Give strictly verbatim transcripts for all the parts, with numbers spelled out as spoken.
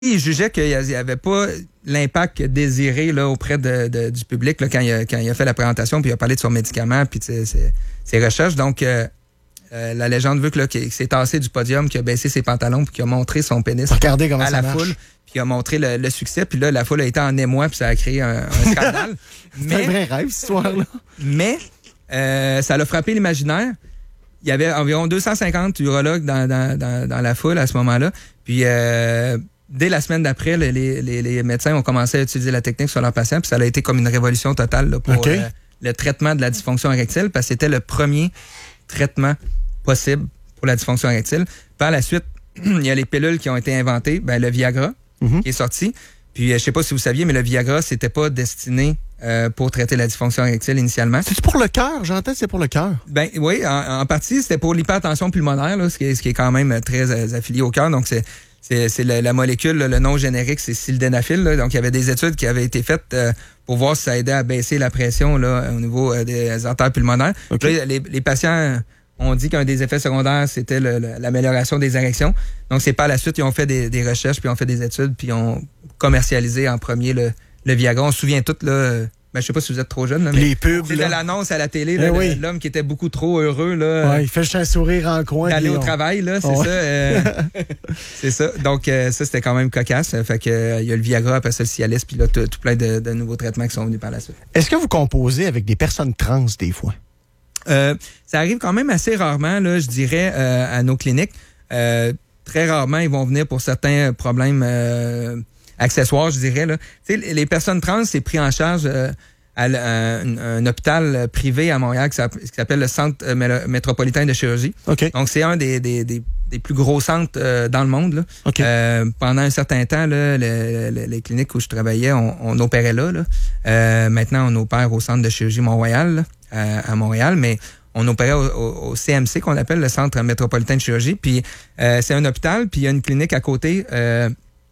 il jugeait qu'il n'y avait pas l'impact désiré là, auprès de, de, du public là, quand, il a, quand il a fait la présentation, puis il a parlé de son médicament, puis ses, ses recherches. Donc, euh, euh, la légende veut que là, qu'il s'est tassé du podium, qu'il a baissé ses pantalons, puis qu'il a montré son pénis Regardez comment à ça la marche. foule, puis il a montré le, le succès. Puis là, la foule a été en émoi, puis ça a créé un, un scandale. C'est mais, un vrai rêve, cette histoire-là. Mais, euh, ça l'a frappé l'imaginaire. Il y avait environ deux cent cinquante urologues dans, dans, dans, dans la foule à ce moment-là. Puis, euh, dès la semaine d'après, les, les, les médecins ont commencé à utiliser la technique sur leurs patients. Puis, ça a été comme une révolution totale là, pour okay. euh, le traitement de la dysfonction érectile, parce que c'était le premier traitement possible pour la dysfonction érectile. Par la suite, il y a les pilules qui ont été inventées. Ben, le Viagra mm-hmm. qui est sorti. Puis, je sais pas si vous saviez, mais le Viagra, c'était pas destiné euh, pour traiter la dysfonction érectile initialement. C'est pour le cœur? J'entends que c'est pour le cœur. Ben oui, en, en partie, c'était pour l'hypertension pulmonaire, là, ce, qui est, ce qui est quand même très euh, affilié au cœur. Donc, c'est, c'est, c'est la, la molécule, là, le nom générique, c'est sildenafil. Là. Donc, il y avait des études qui avaient été faites euh, pour voir si ça aidait à baisser la pression là, au niveau euh, des artères pulmonaires. Okay. Là, les, les patients ont dit qu'un des effets secondaires, c'était le, le, l'amélioration des érections. Donc, c'est par la suite, ils ont fait des, des recherches, puis ils ont fait des études, puis ils ont commercialisé en premier le, le Viagra. On se souvient tous, là, ben, je sais pas si vous êtes trop jeune, là, mais les pubs, c'était l'annonce à la télé, là, eh oui. l'homme qui était beaucoup trop heureux, là. Ouais, il fait juste un sourire en coin. D'aller au on... travail, là, c'est oh. ça. Euh, c'est ça. Donc, euh, ça, c'était quand même cocasse. Fait que, euh, il y a le Viagra, après ça, le Cialis, puis là, tout, tout plein de, de nouveaux traitements qui sont venus par la suite. Est-ce que vous composez avec des personnes trans, des fois? Euh, ça arrive quand même assez rarement, là, je dirais, euh, à nos cliniques. Euh, très rarement, ils vont venir pour certains problèmes euh, accessoires, je dirais. Là. Tu sais, les personnes trans, c'est pris en charge euh, à, à un, un hôpital privé à Montréal qui s'appelle le Centre métropolitain de chirurgie. Okay. Donc, c'est un des, des, des, des plus gros centres euh, dans le monde. Là. Okay. Euh, pendant un certain temps, là, le, le, les cliniques où je travaillais, on, on opérait là. là. Euh, maintenant, on opère au Centre de chirurgie Mont-Royal, là, à, à Montréal, mais on opérait au, au, au C M C, qu'on appelle le Centre métropolitain de chirurgie. Puis, euh, c'est un hôpital, puis il y a une clinique à côté. Euh,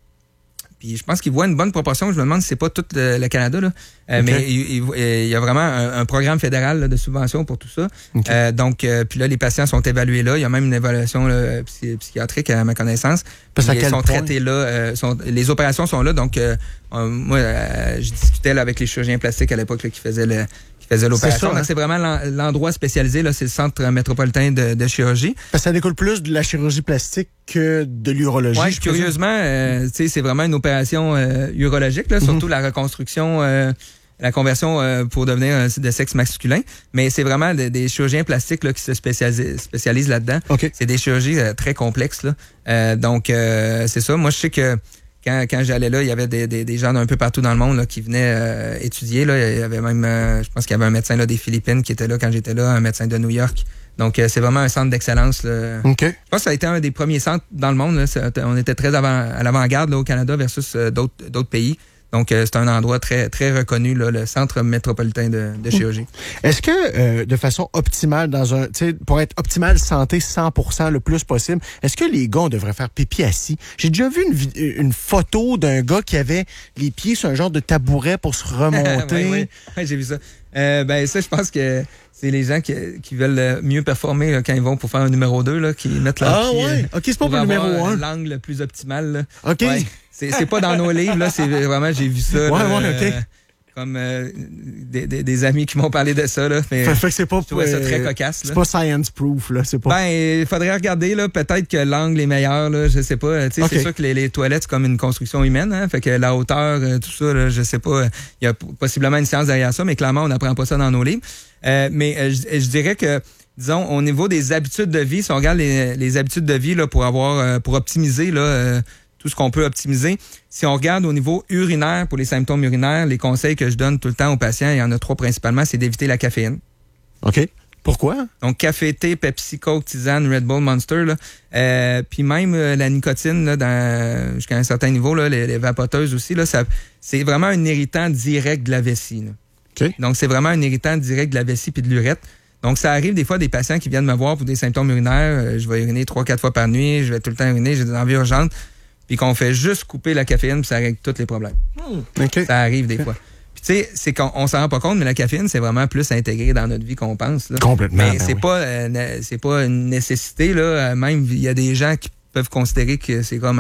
Puis je pense qu'ils voient une bonne proportion. Je me demande si c'est pas tout le, le Canada, là. Euh, okay. Mais il, il, il y a vraiment un, un programme fédéral là, de subvention pour tout ça. Okay. Euh, donc, euh, puis là, les patients sont évalués là. Il y a même une évaluation là, psy, psychiatrique à ma connaissance. Parce ils sont point? traités là. Euh, sont, les opérations sont là. Donc, euh, euh, moi, euh, je discutais là, avec les chirurgiens plastiques à l'époque là, qui faisaient le faisait l'opération. C'est, ça, hein? C'est vraiment l'endroit spécialisé, là, c'est le Centre métropolitain de, de chirurgie. Parce que ça découle plus de la chirurgie plastique que de l'urologie. Oui, curieusement, euh, c'est vraiment une opération euh, urologique, là, surtout mm-hmm. la reconstruction, euh, la conversion euh, pour devenir euh, de sexe masculin. Mais c'est vraiment des, des chirurgiens plastiques là, qui se spécialisent, spécialisent là-dedans. Okay. C'est des chirurgies euh, très complexes. Là. Euh, donc, euh, c'est ça. Moi, je sais que Quand, quand j'allais là, il y avait des, des, des gens d'un peu partout dans le monde là, qui venaient euh, étudier. Là. Il y avait même, euh, je pense qu'il y avait un médecin là, des Philippines qui était là quand j'étais là, un médecin de New York. Donc, euh, c'est vraiment un centre d'excellence. Là. Okay. Je pense que ça a été un des premiers centres dans le monde. Là. On était très avant, à l'avant-garde là, au Canada versus euh, d'autres, d'autres pays. Donc, euh, c'est un endroit très très reconnu, là, le Centre métropolitain de, de chirurgie. Est-ce que, euh, de façon optimale, dans un, tu sais, pour être optimale santé cent pour cent le plus possible, est-ce que les gars, on devrait faire pipi assis? J'ai déjà vu une, une photo d'un gars qui avait les pieds sur un genre de tabouret pour se remonter. oui, oui. Ouais, j'ai vu ça. Euh, ben, ça, je pense que c'est les gens qui, qui veulent mieux performer là, quand ils vont pour faire un numéro deux, là, qui mettent leur ah, pied, ouais. OK, c'est pas pour, pour le numéro un. L'angle le plus optimal. Là. OK. Ouais. C'est, c'est pas dans nos livres, là. C'est vraiment, j'ai vu ça. Ouais, là, ouais, OK. Euh, comme euh, des, des, des amis qui m'ont parlé de ça, là. Mais fait, fait que c'est pas, je trouvais ça très cocasse, là. C'est pas science proof, là. C'est pas. Ben, il faudrait regarder, là. Peut-être que l'angle est meilleur, là. Je sais pas. Tu sais, okay. C'est sûr que les, les toilettes, c'est comme une construction humaine, hein. Fait que la hauteur, tout ça, là, je sais pas. Il y a possiblement une science derrière ça, mais clairement, on n'apprend pas ça dans nos livres. Euh, mais euh, je, je dirais que, disons, au niveau des habitudes de vie, si on regarde les, les habitudes de vie, là, pour avoir, euh, pour optimiser, là, euh, tout ce qu'on peut optimiser. Si on regarde au niveau urinaire, pour les symptômes urinaires, les conseils que je donne tout le temps aux patients, il y en a trois principalement, c'est d'éviter la caféine. OK. Pourquoi? Donc, café, thé, Pepsi, Coke, tisane, Red Bull, Monster. Là. Euh, puis même euh, la nicotine, là, dans, jusqu'à un certain niveau, là, les, les vapoteuses aussi, là, ça, c'est vraiment un irritant direct de la vessie. Là. OK. Donc, c'est vraiment un irritant direct de la vessie puis de l'urètre. Donc, ça arrive des fois des patients qui viennent me voir pour des symptômes urinaires. Euh, je vais uriner trois, quatre fois par nuit, je vais tout le temps uriner, j'ai des envies urgentes. Puis qu'on fait juste couper la caféine, puis ça règle tous les problèmes. Mmh. Okay. Ça arrive des fois. Puis tu sais, c'est qu'on on s'en rend pas compte, mais la caféine, c'est vraiment plus intégré dans notre vie qu'on pense. Là. Complètement. Mais ben c'est oui. pas euh, c'est pas une nécessité. Là. Même, il y a des gens qui peuvent considérer que c'est comme un,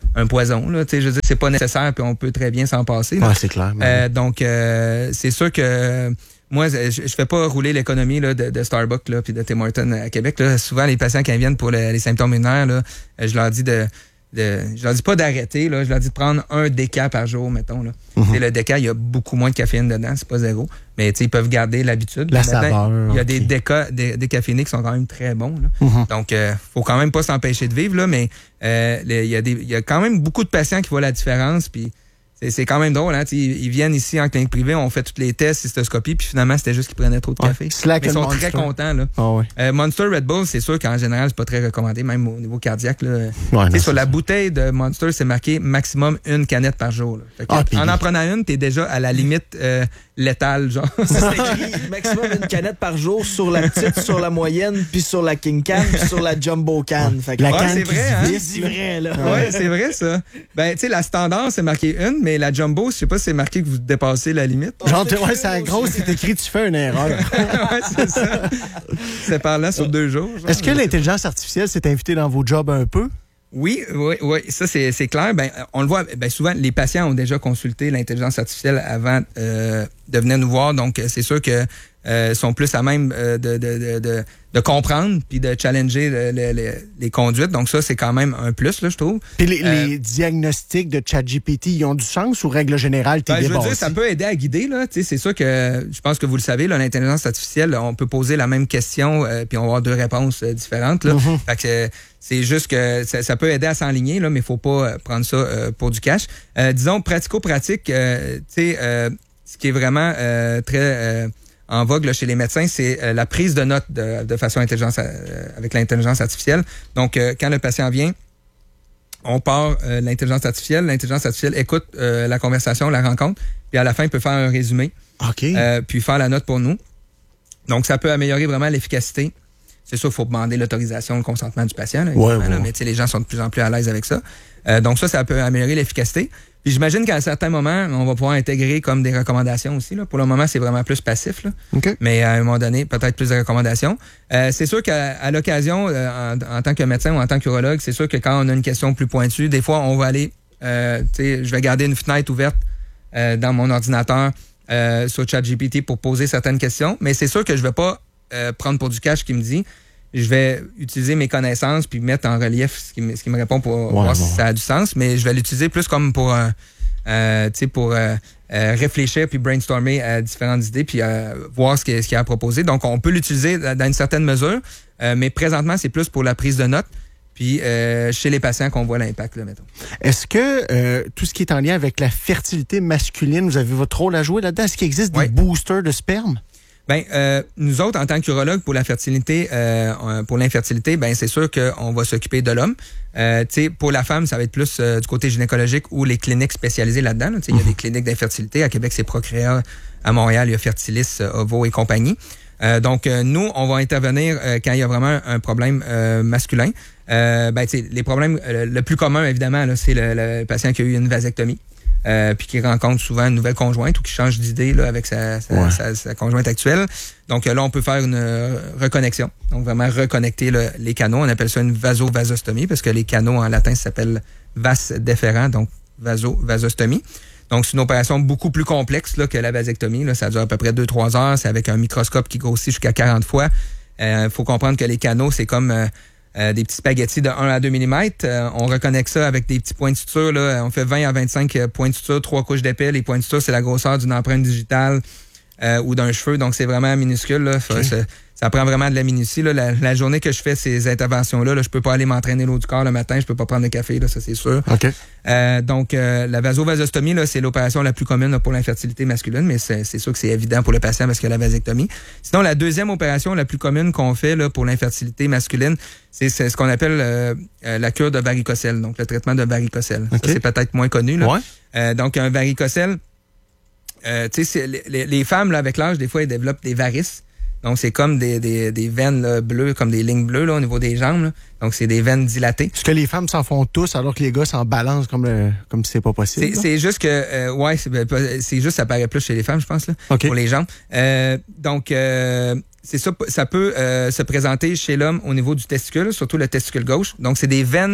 un poison. Là, je veux dire, c'est pas nécessaire, puis on peut très bien s'en passer. Ah, c'est clair. Euh, donc, euh, c'est sûr que moi, je, je fais pas rouler l'économie là, de, de Starbucks là, puis de Tim Hortons à Québec. Là. Souvent, les patients qui viennent pour le, les symptômes urinaires, là, je leur dis de, de je leur dis pas d'arrêter, là, je leur dis de prendre un déca par jour, mettons. Là. Mm-hmm. Le déca, il y a beaucoup moins de caféine dedans, c'est pas zéro, mais ils peuvent garder l'habitude. La saveur. Il y a okay. des déca des, décaféinés qui sont quand même très bons. Là. Mm-hmm. Donc, euh, faut quand même pas s'empêcher de vivre, là, mais euh, il y a des, il y a quand même beaucoup de patients qui voient la différence, puis c'est quand même drôle, hein? Ils, ils viennent ici en clinique privée, on fait tous les tests, cystoscopie, puis finalement, c'était juste qu'ils prenaient trop de café. Ouais, mais ils sont Monster. très contents, là. Oh, ouais. euh, Monster Red Bull, c'est sûr qu'en général, c'est pas très recommandé, même au niveau cardiaque, là. Ouais, non, sur la ça. bouteille de Monster, c'est marqué maximum une canette par jour, là. Fait que, ah, en en prenant une, t'es déjà à la limite euh, létale, genre. C'est écrit maximum une canette par jour sur la petite, sur la moyenne, puis sur la King Can, puis sur la Jumbo Can. Fait que la ouais, canne c'est vrai, hein? C'est vrai, là. Ouais, c'est vrai, ça. Ben, tu sais, la standard, c'est marqué une, mais la Jumbo, je sais pas si c'est marqué que vous dépassez la limite. Genre, ouais, c'est la grosse, c'est écrit, tu fais une erreur. Ouais, c'est ça. C'est par là sur deux jours. Genre. Est-ce que l'intelligence artificielle s'est invitée dans vos jobs un peu? Oui, oui, oui, ça c'est, c'est clair. Ben, on le voit, ben, souvent, les patients ont déjà consulté l'intelligence artificielle avant euh, de venir nous voir, donc c'est sûr que euh, sont plus à même euh, de, de, de, de, de comprendre puis de challenger le, le, le, les conduites. Donc ça, c'est quand même un plus, là, je trouve. Puis les, euh, les diagnostics de ChatGPT, ils ont du sens ou règle générale, t'es ben, je veux dépassé? dire, ça peut aider à guider, là. Tu sais, c'est sûr que je pense que vous le savez, là, l'intelligence artificielle, on peut poser la même question euh, puis on va avoir deux réponses euh, différentes. Là. Mm-hmm. Fait que euh, c'est juste que ça, ça peut aider à s'enligner, là, mais il faut pas prendre ça euh, pour du cash. Euh, disons, pratico-pratique, euh, tu sais, euh, ce qui est vraiment euh, très euh, en vogue là, chez les médecins, c'est euh, la prise de notes de, de façon intelligence euh, avec l'intelligence artificielle. Donc, euh, quand le patient vient, on part euh, l'intelligence artificielle. L'intelligence artificielle écoute euh, la conversation, la rencontre, puis à la fin, il peut faire un résumé, okay. euh, puis faire la note pour nous. Donc, ça peut améliorer vraiment l'efficacité. C'est sûr, il faut demander l'autorisation, le consentement du patient, là, ouais, ouais. là, mais les gens sont de plus en plus à l'aise avec ça. Euh, donc ça, ça peut améliorer l'efficacité. Puis j'imagine qu'à un certain moment, on va pouvoir intégrer comme des recommandations aussi. Là. Pour le moment, c'est vraiment plus passif. Là. Okay. Mais à un moment donné, peut-être plus de recommandations. Euh, c'est sûr qu'à à l'occasion, euh, en, en tant que médecin ou en tant qu'urologue, c'est sûr que quand on a une question plus pointue, des fois, on va aller, euh, tu sais, je vais garder une fenêtre ouverte euh, dans mon ordinateur euh, sur ChatGPT pour poser certaines questions. Mais c'est sûr que je vais pas euh, prendre pour du cash qui me dit. Je vais utiliser mes connaissances puis mettre en relief ce qui me, ce qui me répond pour ouais, voir ouais. si ça a du sens, mais je vais l'utiliser plus comme pour euh, euh, tu sais pour euh, euh, réfléchir puis brainstormer à différentes idées puis euh, voir ce qu'il y a à proposer. Donc on peut l'utiliser dans une certaine mesure, euh, mais présentement c'est plus pour la prise de notes puis euh, chez les patients qu'on voit l'impact là, mettons. Est-ce que euh, tout ce qui est en lien avec la fertilité masculine, vous avez votre rôle à jouer là-dedans? Est-ce qu'il existe ouais. des boosters de sperme? Ben, euh, nous autres, en tant qu'urologue pour la fertilité, euh, pour l'infertilité, ben c'est sûr qu'on va s'occuper de l'homme. Euh, tu sais, pour la femme, ça va être plus euh, du côté gynécologique ou les cliniques spécialisées là-dedans. Là. Tu sais, il y a des cliniques d'infertilité. À Québec, c'est Procréa. À Montréal, il y a Fertilis, Ovo et compagnie. Euh, donc, euh, nous, on va intervenir euh, quand il y a vraiment un problème euh, masculin. Euh, ben, tu sais, les problèmes, euh, le plus commun, évidemment, là, c'est le, le patient qui a eu une vasectomie. Euh, puis qui rencontre souvent une nouvelle conjointe ou qui change d'idée là, avec sa, sa, ouais. sa, sa conjointe actuelle. Donc là, on peut faire une euh, reconnexion. Donc vraiment reconnecter le, les canaux. On appelle ça une vasovasostomie parce que les canaux en latin s'appellent vas déférents, donc vasovasostomie. Donc c'est une opération beaucoup plus complexe là, que la vasectomie. Là. Ça dure à peu près deux trois heures. C'est avec un microscope qui grossit jusqu'à quarante fois. Il euh, faut comprendre que les canaux, c'est comme... Euh, Euh, des petits spaghettis de un à deux millimètres. Euh, on reconnecte ça avec des petits points de suture. Là. On fait vingt à vingt-cinq points de suture, trois couches d'épais. Les points de suture, c'est la grosseur d'une empreinte digitale euh, ou d'un cheveu. Donc, c'est vraiment minuscule. Là. Okay. Ça, ça prend vraiment de la minutie. Là. La, la journée que je fais ces interventions-là, là, je peux pas aller m'entraîner l'eau du corps le matin. Je peux pas prendre de café, là, ça c'est sûr. Okay. Euh, donc, euh, la vasovasostomie, là, c'est l'opération la plus commune là, pour l'infertilité masculine, mais c'est, c'est sûr que c'est évident pour le patient parce que la vasectomie. Sinon, la deuxième opération la plus commune qu'on fait là, pour l'infertilité masculine, c'est, c'est ce qu'on appelle euh, euh, la cure de varicocèle, donc le traitement de varicocèle. Okay. Ça, c'est peut-être moins connu. Là. Ouais. Euh, donc, un varicocèle, euh, tu sais, les, les femmes, là, avec l'âge, des fois, elles développent des varices. Donc, c'est comme des, des, des veines là, bleues, comme des lignes bleues là, au niveau des jambes. Là. Donc, c'est des veines dilatées. Est-ce que les femmes s'en font tous alors que les gars s'en balancent comme, le, comme si c'est pas possible? C'est, c'est juste que, euh, ouais, c'est, c'est juste ça paraît plus chez les femmes, je pense, là, okay. pour les jambes. Euh, donc, euh, c'est ça, ça peut euh, se présenter chez l'homme au niveau du testicule, surtout le testicule gauche. Donc, c'est des veines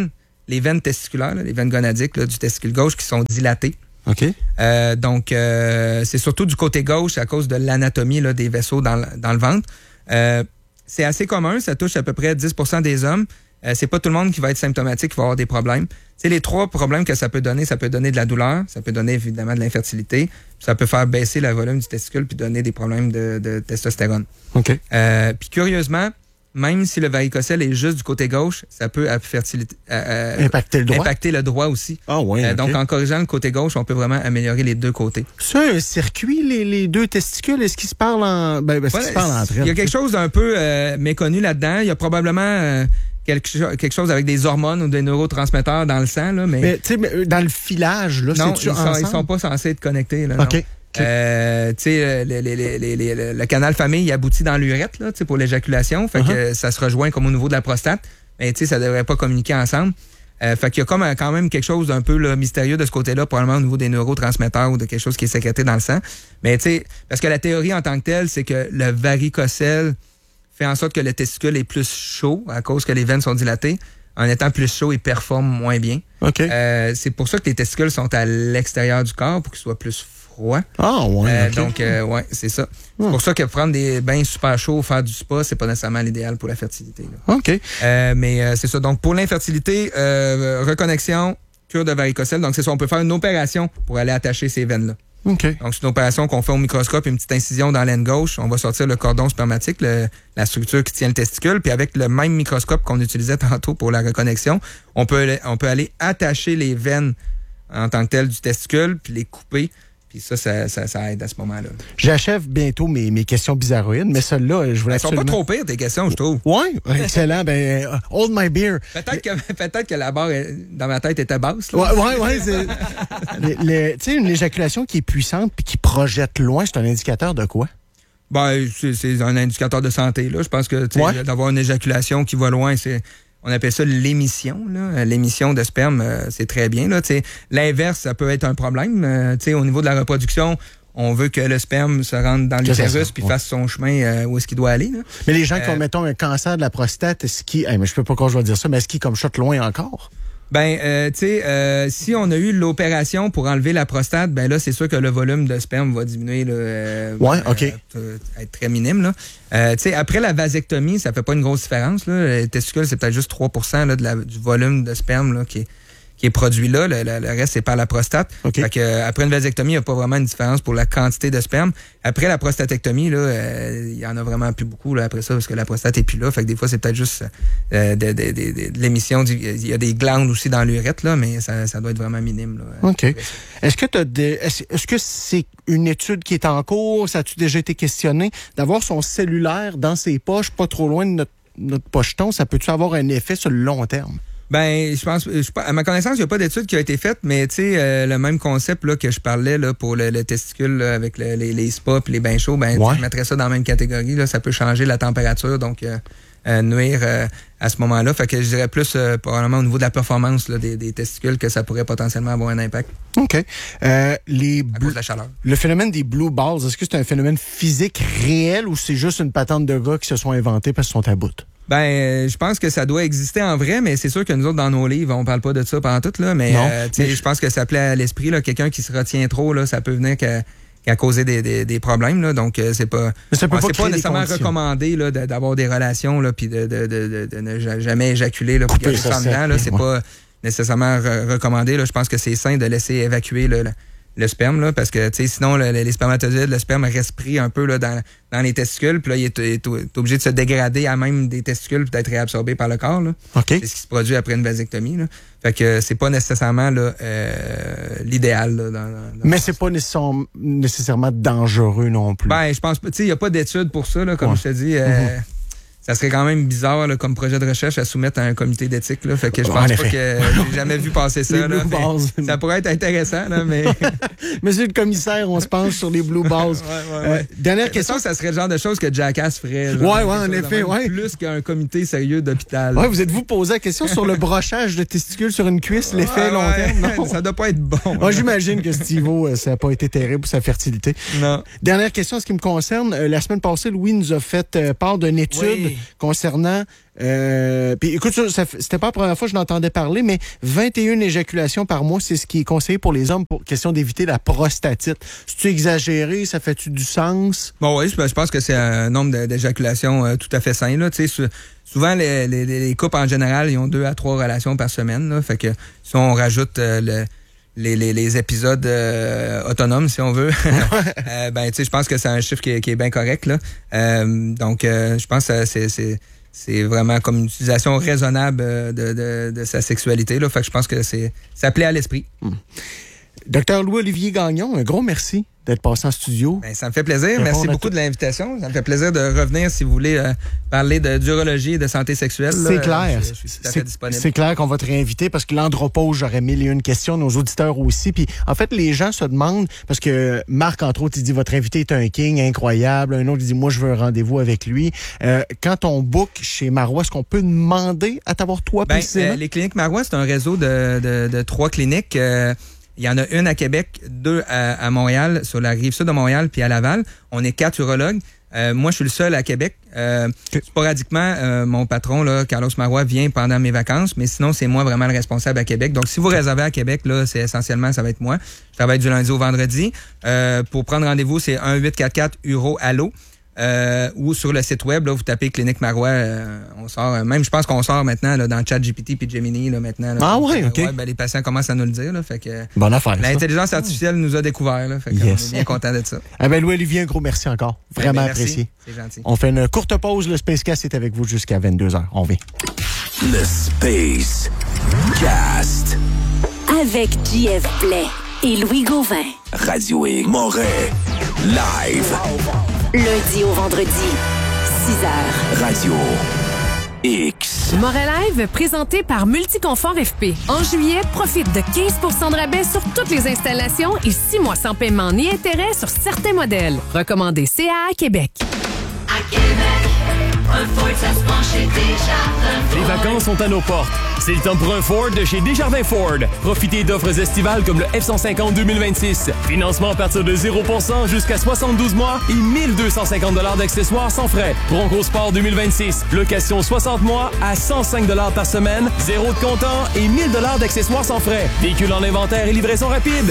les veines testiculaires, là, les veines gonadiques là, du testicule gauche qui sont dilatées. OK. Euh, donc, euh, c'est surtout du côté gauche à cause de l'anatomie là, des vaisseaux dans, le- dans le ventre. Euh, c'est assez commun, ça touche à peu près dix pour cent des hommes. Euh, c'est pas tout le monde qui va être symptomatique, qui va avoir des problèmes. C'est les trois problèmes que ça peut donner. Ça peut donner de la douleur, ça peut donner évidemment de l'infertilité, puis ça peut faire baisser le volume du testicule puis donner des problèmes de, de testostérone. OK. Euh, puis curieusement, même si le varicocèle est juste du côté gauche, ça peut fertilité, euh, Impacter le droit? impacter le droit aussi. Ah oui, Euh, OK. donc, en corrigeant le côté gauche, on peut vraiment améliorer les deux côtés. C'est un circuit, les, les deux testicules? Est-ce qu'ils se parlent en... Ben, est-ce qu'ils Ouais, se parlent entre elles? il y a quelque chose d'un peu euh, méconnu là-dedans. Il y a probablement euh, quelque, cho- quelque chose avec des hormones ou des neurotransmetteurs dans le sang, là, mais, Mais, tu sais, mais, euh, dans le filage, là, non, ils c'est-tu sont, ensemble? ils sont pas censés être connectés. Là, non. OK. Euh, tu sais, le, le- le- le- le- le- le canal famille aboutit dans l'urètre là, tu sais, pour l'éjaculation. Fait que Uh-huh. euh, ça se rejoint comme au niveau de la prostate. Mais tu sais, ça devrait pas communiquer ensemble. Euh, fait qu'il y a comme, euh, quand même quelque chose d'un peu là, mystérieux de ce côté-là, probablement au niveau des neurotransmetteurs ou de quelque chose qui est sécrété dans le sang. Mais tu sais, parce que la théorie en tant que telle, c'est que le varicocèle fait en sorte que le testicule est plus chaud à cause que les veines sont dilatées. En étant plus chaud, il performe moins bien. OK. Euh, c'est pour ça que les testicules sont à l'extérieur du corps pour qu'ils soient plus froids. Ah, ouais. Euh, OK. Donc, euh, ouais, c'est ça. C'est Hmm. pour ça que prendre des bains super chauds, faire du spa, c'est pas nécessairement l'idéal pour la fertilité. Là. OK. Euh, mais euh, c'est ça. Donc, pour l'infertilité, euh, reconnexion, cure de varicocèle. Donc, c'est ça. On peut faire une opération pour aller attacher ces veines-là. OK. Donc, c'est une opération qu'on fait au microscope, une petite incision dans l'aine gauche. On va sortir le cordon spermatique, le- la structure qui tient le testicule. Puis avec le même microscope qu'on utilisait tantôt pour la reconnexion, on peut, on peut aller attacher les veines en tant que telles du testicule, puis les couper. Puis ça, ça, ça, ça aide à ce moment-là. J'achève bientôt mes, mes questions bizarroïdes, mais celles-là, je voulais Elles sont absolument... pas trop pires, tes questions, je trouve. Oui, excellent. Ben, euh, hold my beer. Peut-être que, peut-être que la barre est- dans ma tête était basse. Ouais, Là. ouais, ouais. c'est- le- le- Tu sais, une éjaculation qui est puissante puis qui projette loin, c'est un indicateur de quoi? Ben, c'est, c'est un indicateur de santé. Là. Je pense que tu sais, Ouais. d'avoir une éjaculation qui va loin, c'est. On appelle ça l'émission. Là. L'émission de sperme, euh, c'est très bien. Là. Tu sais, l'inverse, ça peut être un problème. Euh, tu sais, au niveau de la reproduction, on veut que le sperme se rende dans Que ça l'utérus se- puis ouais. fasse son chemin euh, où est-ce qu'il doit aller. Là. Mais les gens qui ont, Euh, mettons, un cancer de la prostate, est-ce qu'ils... Hey, mais je peux pas quand je vais dire ça, mais est-ce qu'ils comme shot loin encore? Ben, euh, tu sais, euh, si on a eu l'opération pour enlever la prostate, ben là, c'est sûr que le volume de sperme va diminuer. Là, euh, Ouais, euh, OK. euh, être très minime. Là. Euh, tu sais, après la vasectomie, ça fait pas une grosse différence. Là. Les testicules, c'est peut-être juste trois pour cent là, de la, du volume de sperme là, qui est qui est produit là. Le, le- le reste, c'est par la prostate. OK. Fait que, euh, après une vasectomie, il n'y a pas vraiment une différence pour la quantité de sperme. Après la prostatectomie, là, euh, il y en a vraiment plus beaucoup là, après ça, parce que la prostate est plus là. Fait que des fois, c'est peut-être juste euh, de, de, de, de- de l'émission. du- Il y a des glandes aussi dans l'urètre, là, mais ça, ça doit être vraiment minime. Là. OK. Est-ce que t'as des, est-ce, est-ce que c'est une étude qui est en cours? Ça a-tu déjà été questionné? D'avoir son cellulaire dans ses poches, pas trop loin de notre, notre pocheton, ça peut-tu avoir un effet sur le long terme? Ben, je pense, je, à ma connaissance, il n'y a pas d'étude qui a été faite, mais tu sais, euh, le même concept là que je parlais là pour le, le testicule là, avec le- les, les spas puis les bains chauds, ben, Ouais. je mettrais ça dans la même catégorie. Là, ça peut changer la température, donc euh, euh, nuire euh, à ce moment-là. Fait que je dirais plus euh, probablement au niveau de la performance là, des, des testicules que ça pourrait potentiellement avoir un impact OK. Euh, les à bl- cause de la chaleur. le phénomène des blue balls, est-ce que c'est un phénomène physique réel ou c'est juste une patente de gars qui se sont inventés parce qu'ils sont à bout? Ben, euh, je pense que ça doit exister en vrai, mais c'est sûr que nous autres, dans nos livres, on parle pas de ça pendant tout, là. Mais, Non, euh, tu sais, mais je- je pense que ça plaît à l'esprit, là. Quelqu'un qui se retient trop, là, ça peut venir qu'à, qu'à causer des, des, des problèmes, là. Donc, euh, c'est pas, Mais ça peut bon, pas c'est créer pas des nécessairement conditions. recommandé, là, de- d'avoir des relations, là, puis de, de, de, de, de ne ja- jamais éjaculer, là, puis Couper garder ça ça en sec, dedans, là. C'est ouais. pas nécessairement re- recommandé, là. Je pense que c'est sain de laisser évacuer, là, le, le sperme, là, parce que, tu sais, sinon, le- le- les spermatozoïdes, le sperme reste pris un peu, là, dans, dans les testicules, puis là, il est, est- est obligé de se dégrader à même des testicules, puis d'être réabsorbé par le corps, là. OK. C'est ce qui se produit après une vasectomie, là. Fait que c'est pas nécessairement, là, euh, l'idéal, là, dans, dans- dans- Mais c'est pas nécessairement, nécessairement dangereux non plus. Ben, je pense pas, tu sais, il y a pas d'études pour ça, là, comme Ouais. je te dis, euh, Mhm. ça serait quand même bizarre, là, comme projet de recherche à soumettre à un comité d'éthique, là. Fait que je En pense pas effet. que j'ai jamais vu passer ça, Les là. blue mais balls. ça pourrait être intéressant, là, mais. Monsieur le commissaire, on se penche sur les blue balls. ouais, Euh, dernière question, question. ça serait le genre de choses que Jackass ferait. genre, Ouais, ouais, quelque en chose de effet, même, ouais. Plus qu'un comité sérieux d'hôpital. Ouais, vous êtes-vous posé la question sur le brochage de testicules sur une cuisse, l'effet Ouais, long ouais. terme? Non. Ça doit pas être bon. Ah, j'imagine que Steve-O, euh, ça n'a pas été terrible pour sa fertilité. Non. Dernière question en ce qui me concerne. Euh, la semaine passée, Louis nous a fait euh, part d'une étude Oui. concernant... Euh, puis écoute, ça, ça, c'était pas la première fois que je l'entendais parler, mais vingt et une éjaculations par mois, c'est ce qui est conseillé pour les hommes pour question d'éviter la prostatite. C'est-tu exagéré? Ça fait-tu du sens? Bon, oui, je pense que c'est un nombre d'éjaculations euh, tout à fait sain. Là. Tu sais, souvent, les, les, les couples en général, ils ont deux à trois relations par semaine. Là. Fait que si on rajoute euh, le... Les, les, les épisodes euh, autonomes, si on veut, euh, ben, tu sais, je pense que c'est un chiffre qui est, qui est bien correct, là. Euh, donc, euh, je pense que c'est, c'est, c'est vraiment comme une utilisation raisonnable de, de, de sa sexualité, là. Fait que je pense que c'est, ça plaît à l'esprit. Hum. Docteur Louis-Olivier Gagnon, un gros merci d'être passé en studio. Ben, ça me fait plaisir. Merci beaucoup de l'invitation. Ça me fait plaisir de revenir si vous voulez euh, parler de d'urologie et de santé sexuelle. C'est là, clair. Je, je suis tout à fait disponible. C'est clair qu'on va te réinviter parce que l'andropause, j'aurais mille et une questions, nos auditeurs aussi. Puis en fait, les gens se demandent, parce que Marc, entre autres, il dit votre invité est un king incroyable. Un autre, il dit moi, je veux un rendez-vous avec lui. Euh, quand on book chez Marois, est-ce qu'on peut demander à t'avoir toi ben, euh, les cliniques Marois, c'est un réseau de, de, de trois cliniques. Euh, Il y en a une à Québec, deux à, à Montréal, sur la rive sud de Montréal, puis à Laval. On est quatre urologues. Euh, moi, je suis le seul à Québec. Euh, okay. Sporadiquement, euh, mon patron, là, Carlos Marois, vient pendant mes vacances, mais sinon, c'est moi vraiment le responsable à Québec. Donc, si vous réservez à Québec, là, c'est essentiellement, ça va être moi. Je travaille du lundi au vendredi. Euh, pour prendre rendez-vous, c'est un huit quatre quatre Uro Allo. Euh, ou sur le site web, là, vous tapez Clinique Marois, euh, on sort, euh, même je pense qu'on sort maintenant là, dans ChatGPT puis Gemini là, maintenant. Là, ah oui, euh, OK. Ouais, ben, les patients commencent à nous le dire. Là, fait que, bonne affaire. L'intelligence ça. artificielle nous a découvert. Là, fait que yes. On est bien content de ça. Ah ben Louis-Olivier, un gros merci encore. Vraiment ben, merci. apprécié. C'est gentil. On fait une courte pause. Le Spacecast est avec vous jusqu'à vingt-deux heures. On vient. Le Space Cast. Avec J F Blais et Louis Gauvin. Radio X Moret. Live. Lundi au vendredi, six heures. Radio X. Moret Live, présenté par Multiconfort F P. En juillet, profite de quinze pour cent de rabais sur toutes les installations et six mois sans paiement ni intérêt sur certains modèles. Recommandé C A A Québec. À Québec, un Ford, ça se prend chez Desjardins. Les vacances sont à nos portes. C'est le temps pour un Ford de chez Desjardins Ford. Profitez d'offres estivales comme le F cent cinquante deux mille vingt-six. Financement à partir de zéro pour cent jusqu'à soixante-douze mois et mille deux cent cinquante dollars d'accessoires sans frais. Bronco Sport deux mille vingt-six. Location soixante mois à cent cinq dollars par semaine. Zéro de comptant et mille dollars d'accessoires sans frais. Véhicule en inventaire et livraison rapide.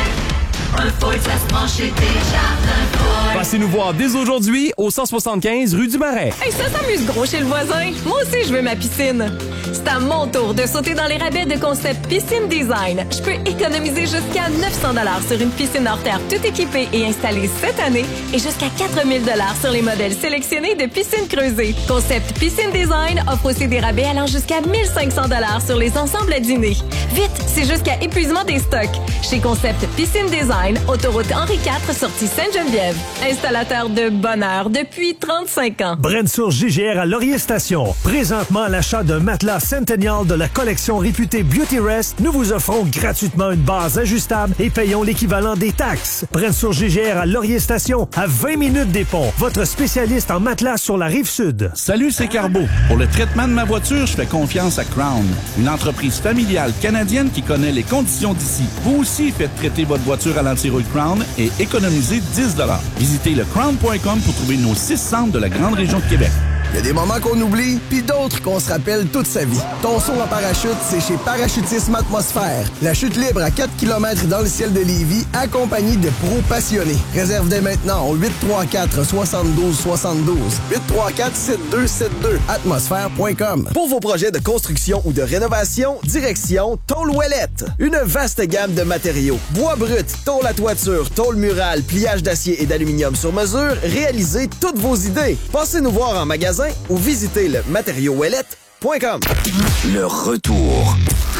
Un Ford, ça se prend chez Desjardins Ford. Passez nous voir dès aujourd'hui au cent soixante-quinze rue du Marais. Hey, ça s'amuse gros chez le voisin. Moi aussi, je veux ma piscine. C'est à mon tour de sauter dans les rabais de Concept Piscine Design. Je peux économiser jusqu'à neuf cents dollars sur une piscine hors terre toute équipée et installée cette année et jusqu'à quatre mille dollars sur les modèles sélectionnés de piscines creusées. Concept Piscine Design offre aussi des rabais allant jusqu'à mille cinq cents dollars sur les ensembles à dîner. Vite, c'est jusqu'à épuisement des stocks. Chez Concept Piscine Design, autoroute Henri quatre, sortie Sainte-Geneviève. Installateur de bonheur depuis trente-cinq ans. Brensour G G R à Laurier Station. Présentement, à l'achat d'un matelas Centennial de la collection réputée Beauty Rest, nous vous offrons gratuitement une base ajustable et payons l'équivalent des taxes. Brensour G G R à Laurier Station, à vingt minutes des ponts. Votre spécialiste en matelas sur la rive sud. Salut, c'est Carbo. Pour le traitement de ma voiture, je fais confiance à Crown, une entreprise familiale canadienne qui connaît les conditions d'ici. Vous aussi faites traiter votre voiture à l'anti-rouille Crown et économisez dix dollars. Visitez le crown point com pour trouver nos six centres de la grande région de Québec. Il y a des moments qu'on oublie, puis d'autres qu'on se rappelle toute sa vie. Ton saut en parachute, c'est chez Parachutisme Atmosphère. La chute libre à quatre kilomètres dans le ciel de Lévis, accompagnée de pros passionnés. Réserve dès maintenant au huit trois quatre, soixante-douze soixante-douze. huit trois quatre, sept deux sept deux. atmosphère point com. Pour vos projets de construction ou de rénovation, direction Tôle Ouellette. Une vaste gamme de matériaux. Bois brut, tôle à toiture, tôle murale, pliage d'acier et d'aluminium sur mesure, réalisez toutes vos idées. Passez nous voir en magasin ou visitez le matériau ouellette point com. Le retour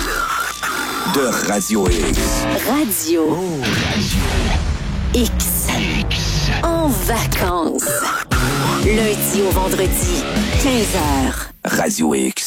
de Radio X. Radio, oh, Radio. X. X. En vacances. Lundi au vendredi, quinze heures. Radio X.